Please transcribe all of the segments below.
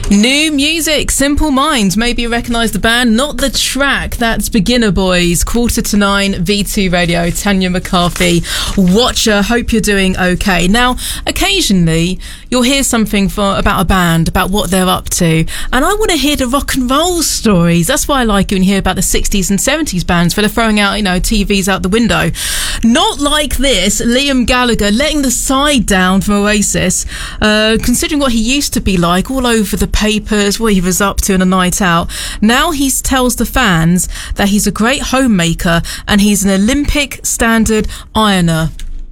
New music, Simple Minds. Maybe you recognise the band, not the track. That's Beginner Boys, 8:45, V2 Radio. Tanya McCarthy, Watcher. Hope you're doing okay. Now, occasionally you'll hear something about a band, about what they're up to, and I want to hear the rock and roll stories. That's why I like when you hear about the 60s and 70s bands where they're throwing out, TVs out the window. Not like this. Liam Gallagher letting the side down from Oasis, considering what he used to be like, all over the papers, what he was up to in a night out. Now he tells the fans that he's a great homemaker and he's an Olympic standard ironer.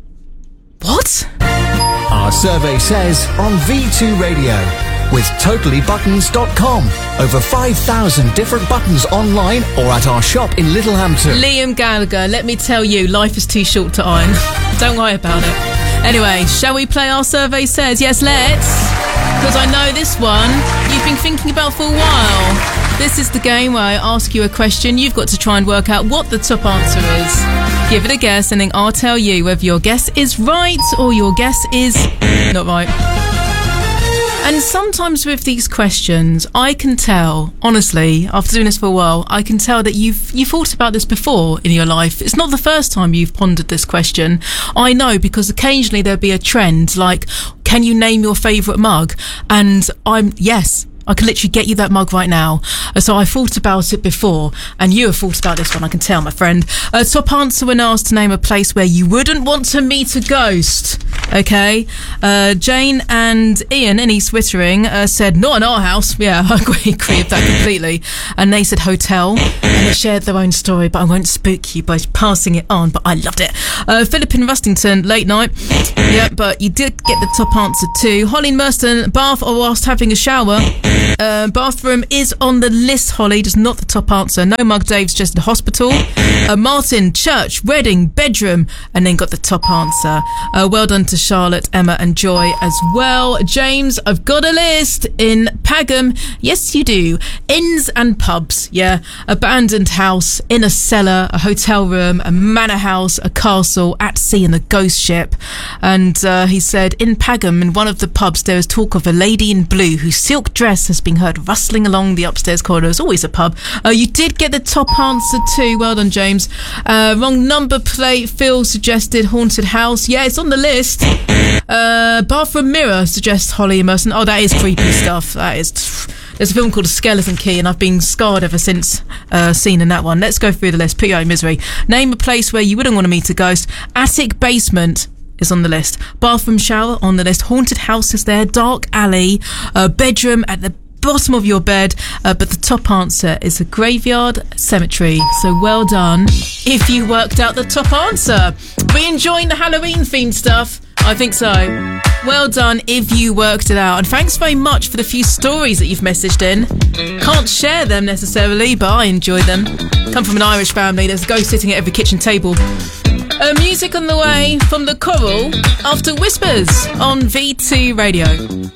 What? Our survey says on V2 Radio with TotallyButtons.com. Over 5,000 different buttons online or at our shop in Littlehampton. Liam Gallagher, let me tell you, life is too short to iron. Don't worry about it. Anyway, shall we play Our Survey Says? Yes, let's. Because I know this one you've been thinking about for a while. This is the game where I ask you a question. You've got to try and work out what the top answer is. Give it a guess and then I'll tell you whether your guess is right or your guess is not right. And sometimes with these questions, I can tell, honestly, after doing this for a while, I can tell that you've thought about this before in your life. It's not the first time you've pondered this question. I know, because occasionally there'll be a trend like, can you name your favourite mug? And yes, I can literally get you that mug right now. So I thought about it before, and you have thought about this one, I can tell, my friend. Top answer when asked to name a place where you wouldn't want to meet a ghost. Okay? Jane and Ian in East Wittering said, not in our house. Yeah, I agree with that completely. And they said hotel, and they shared their own story, but I won't spook you by passing it on, but I loved it. Philip in Rustington, late night. Yeah, but you did get the top answer too. Holly in Merston, bath or whilst having a shower. Bathroom is on the list, Holly, just not the top answer. No mug, Dave's just the hospital. Martin, church, wedding, bedroom, and then got the top answer. Well done to Charlotte, Emma and Joy as well. James, I've got a list in Pagham. Yes, you do. Inns and pubs, yeah. Abandoned house, in a cellar, a hotel room, a manor house, a castle, at sea and a ghost ship. And he said, in Pagham, in one of the pubs, there is talk of a lady in blue whose silk dress has been heard rustling along the upstairs corridors. Always a pub. You did get the top answer too. Well done, James. Wrong number plate. Phil suggested haunted house. Yeah, it's on the list. Bathroom mirror suggests Holly Emerson. Oh, that is creepy stuff. That is. There's a film called A Skeleton Key, and I've been scarred ever since seeing in that one. Let's go through the list. Put you out of misery. Name a place where you wouldn't want to meet a ghost. Attic basement is on the list. Bathroom shower on the list. Haunted house is there. Dark alley. Bedroom at the bottom of your bed, but the top answer is a graveyard cemetery. So well done if you worked out the top answer. We enjoying the Halloween themed stuff? I think so. Well done if you worked it out, and thanks very much for the few stories that you've messaged in. Can't share them necessarily, but I enjoy them. Come from an Irish family, there's a ghost sitting at every kitchen table. Music on the way from The Coral after Whispers on V2 Radio.